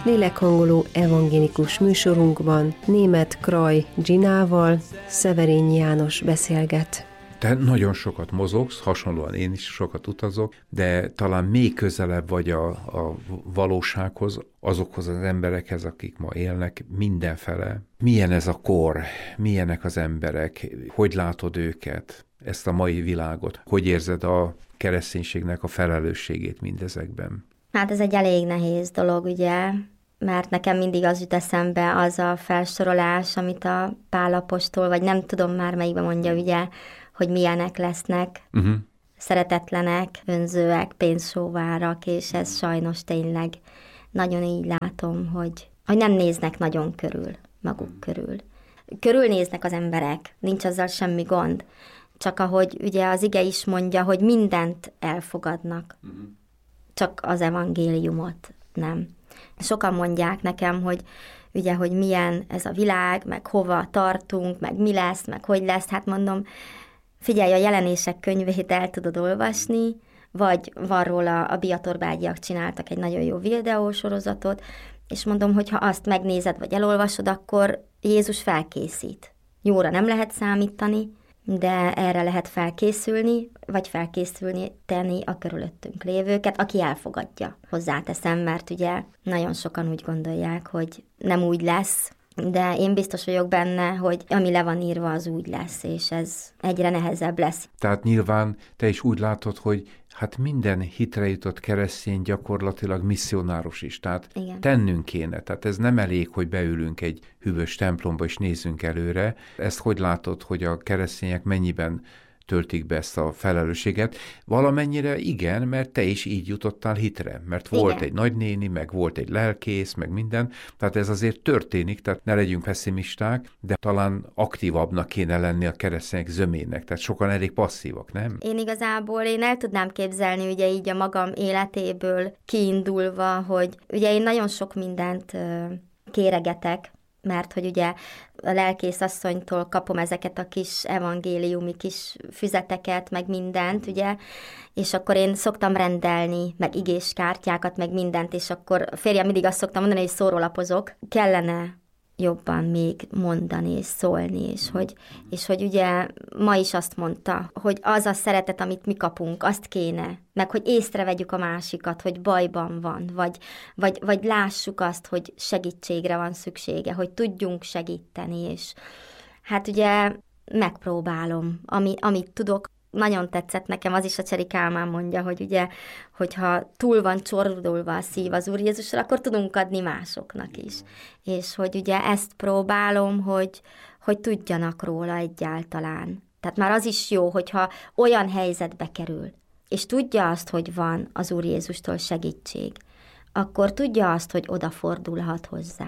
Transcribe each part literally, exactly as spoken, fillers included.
Lélekhangoló evangélikus műsorunkban német Kraj Ginával Szeverényi János beszélget. Te nagyon sokat mozogsz, hasonlóan én is sokat utazok, de talán még közelebb vagy a, a valósághoz, azokhoz az emberekhez, akik ma élnek mindenfele. Milyen ez a kor? Milyenek az emberek? Hogy látod őket? Ezt a mai világot? Hogy érzed a kereszténységnek a felelősségét mindezekben? Hát ez egy elég nehéz dolog, ugye, mert nekem mindig az jut eszembe az a felsorolás, amit a Pál apostol, vagy nem tudom már melyikben mondja, ugye, hogy milyenek lesznek, uh-huh. szeretetlenek, önzőek, pénzsóvárak, és ez sajnos tényleg nagyon így látom, hogy, hogy nem néznek nagyon körül, maguk körül. Körülnéznek az emberek, nincs azzal semmi gond, csak ahogy ugye az ige is mondja, hogy mindent elfogadnak, uh-huh. csak az evangéliumot nem. Sokan mondják nekem, hogy ugye, hogy milyen ez a világ, meg hova tartunk, meg mi lesz, meg hogy lesz, hát mondom, figyelj, a Jelenések könyvét el tudod olvasni, vagy van róla, a Biatorbágyiak csináltak egy nagyon jó videósorozatot, és mondom, hogy ha azt megnézed, vagy elolvasod, akkor Jézus felkészít. Jóra nem lehet számítani, de erre lehet felkészülni, vagy felkészülni tenni a körülöttünk lévőket, aki elfogadja. Hozzáteszem, mert ugye nagyon sokan úgy gondolják, hogy nem úgy lesz, de én biztos vagyok benne, hogy ami le van írva, az úgy lesz, és ez egyre nehezebb lesz. Tehát nyilván te is úgy látod, hogy hát minden hitre jutott keresztény gyakorlatilag misszionáros is, tehát igen. tennünk kéne. Tehát ez nem elég, hogy beülünk egy hűvös templomba és nézzünk előre. Ezt hogy látod, hogy a keresztények mennyiben töltik be ezt a felelősséget? Valamennyire igen, mert te is így jutottál hitre, mert volt igen. egy nagynéni, meg volt egy lelkész, meg minden, tehát ez azért történik, tehát ne legyünk pessimisták, de talán aktívabbnak kéne lenni a keresztények zömének, tehát sokan elég passzívak, nem? Én igazából én el tudnám képzelni, ugye így a magam életéből kiindulva, hogy ugye én nagyon sok mindent uh, kéregetek, mert hogy ugye a lelkész asszonytól kapom ezeket a kis evangéliumi kis füzeteket, meg mindent, ugye, és akkor én szoktam rendelni, meg igéskártyákat, meg mindent, és akkor férjem mindig azt szoktam mondani, hogy szórólapozok, kellene jobban még mondani és szólni, és hogy, és hogy ugye ma is azt mondta, hogy az a szeretet, amit mi kapunk, azt kéne, meg hogy észrevegyük a másikat, hogy bajban van, vagy, vagy, vagy lássuk azt, hogy segítségre van szüksége, hogy tudjunk segíteni, és hát ugye megpróbálom, ami, amit tudok. Nagyon tetszett nekem, az is a Cseri Kálmán mondja, hogy ugye, hogyha túl van csordulva a szív az Úr Jézusra, akkor tudunk adni másoknak is. És hogy ugye ezt próbálom, hogy, hogy tudjanak róla egyáltalán. Tehát már az is jó, hogyha olyan helyzetbe kerül, és tudja azt, hogy van az Úr Jézustól segítség, akkor tudja azt, hogy odafordulhat hozzá.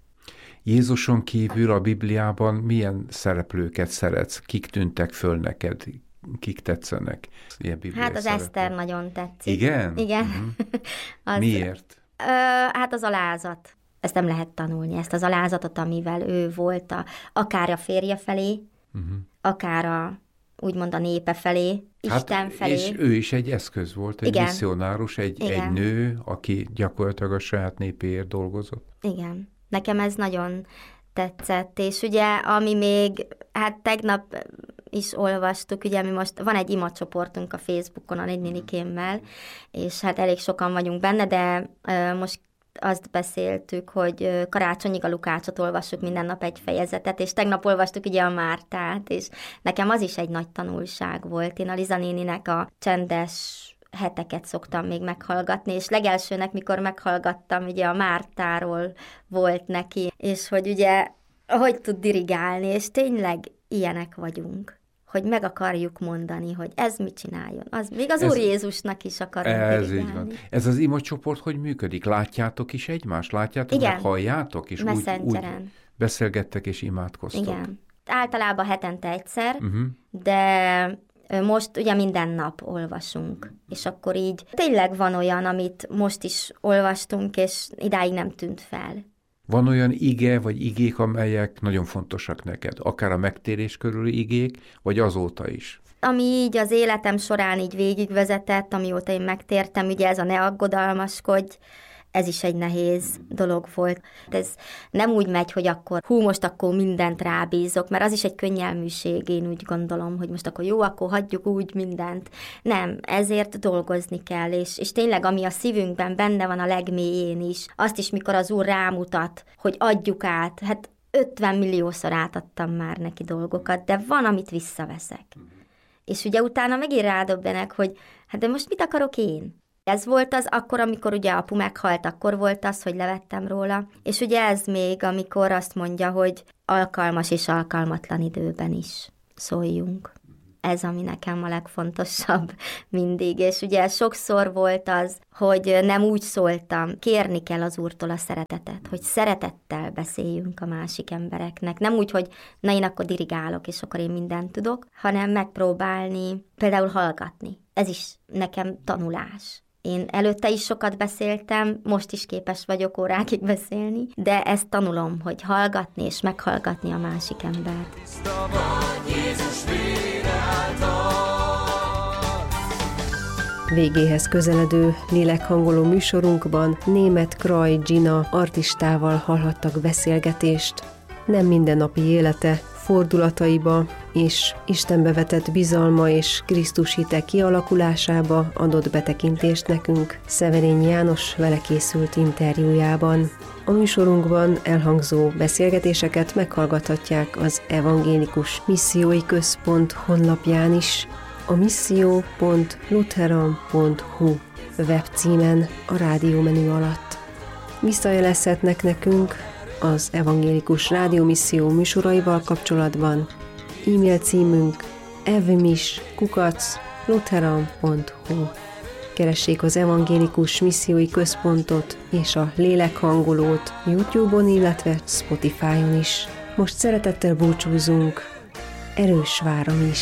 Jézuson kívül a Bibliában milyen szereplőket szeretsz? Kik tűntek föl neked? Kik tetszenek? Hát az szereplő. Eszter nagyon tetszik. Igen? Igen. Uh-huh. az, Miért? Ö, hát az alázat. Ezt nem lehet tanulni, ezt az alázatot, amivel ő volt a, akár a férje felé, uh-huh. akár a, úgymond a népe felé, hát, Isten felé. És ő is egy eszköz volt, egy igen. misszionárus, egy, egy nő, aki gyakorlatilag a saját népéért dolgozott. Igen. Nekem ez nagyon tetszett, és ugye, ami még, hát tegnap is olvastuk, ugye mi most, van egy imacsoportunk a Facebookon a nénikémmel, és hát elég sokan vagyunk benne, de uh, most azt beszéltük, hogy karácsonyig a Lukácsot olvassuk minden nap egy fejezetet, és tegnap olvastuk ugye a Mártát, és nekem az is egy nagy tanulság volt. Én a Liza néninek a csendes heteket szoktam még meghallgatni, és legelsőnek, mikor meghallgattam, ugye a Mártáról volt neki, és hogy ugye, hogy tud dirigálni, és tényleg ilyenek vagyunk, hogy meg akarjuk mondani, hogy ez mit csináljon. Az, még az ez, Úr Jézusnak is akarunk ez dirigálni. Így van. Ez az imacsoport hogy működik? Látjátok is egymást? Látjátok, igen. meg halljátok? És úgy, úgy beszélgettek és imádkoztok? Igen. Általában hetente egyszer, uh-huh. de most ugye minden nap olvasunk, és akkor így tényleg van olyan, amit most is olvastunk, és idáig nem tűnt fel. Van olyan ige vagy igék, amelyek nagyon fontosak neked? Akár a megtérés körüli igék, vagy azóta is? Ami így az életem során így végigvezetett, amióta én megtértem, ugye ez a ne aggodalmaskodj, ez is egy nehéz dolog volt. Ez nem úgy megy, hogy akkor hú, most akkor mindent rábízok, mert az is egy könnyelműség, én úgy gondolom, hogy most akkor jó, akkor hagyjuk úgy mindent. Nem, ezért dolgozni kell, és, és tényleg, ami a szívünkben benne van a legmélyén is, azt is, mikor az Úr rámutat, hogy adjuk át, hát ötven milliószor átadtam már neki dolgokat, de van, amit visszaveszek. És ugye utána megint rádöbbenek, hogy hát de most mit akarok én? Ez volt az akkor, amikor ugye apu meghalt, akkor volt az, hogy levettem róla. És ugye ez még, amikor azt mondja, hogy alkalmas és alkalmatlan időben is szóljunk. Ez, ami nekem a legfontosabb mindig. És ugye sokszor volt az, hogy nem úgy szóltam, kérni kell az Úrtól a szeretetet, hogy szeretettel beszéljünk a másik embereknek. Nem úgy, hogy na én akkor dirigálok, és akkor én mindent tudok, hanem megpróbálni, például hallgatni. Ez is nekem tanulás. Én előtte is sokat beszéltem, most is képes vagyok órákig beszélni, de ezt tanulom, hogy hallgatni és meghallgatni a másik embert. Végéhez közeledő lélekhangoló műsorunkban Németh Kraj Gina artistával hallhattak beszélgetést. Nem mindennapi élete, fordulataiba és Istenbe vetett bizalma és Krisztus hite kialakulásába adott betekintést nekünk Szeverényi János vele készült interjújában. A műsorunkban elhangzó beszélgetéseket meghallgathatják az Evangélikus Missziói Központ honlapján is, a misszió pont lutheran pont hu webcímen a rádiómenü alatt. Visszajelezhetnek nekünk az Evangélikus Rádiómisszió műsoraival kapcsolatban. E-mail címünk evmis kukac lutheran pont hu. Keressék az Evangélikus Missziói Központot és a Lélekhangolót YouTube-on, illetve Spotify-on is. Most szeretettel búcsúzunk. Erős várom is!